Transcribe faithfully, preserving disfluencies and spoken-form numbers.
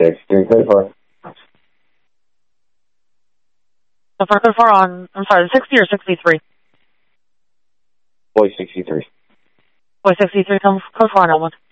sixty-three, code four. So for code four on, I'm sorry, sixty or sixty-three? Boy sixty-three. Boy sixty-three, code four on Elmwood.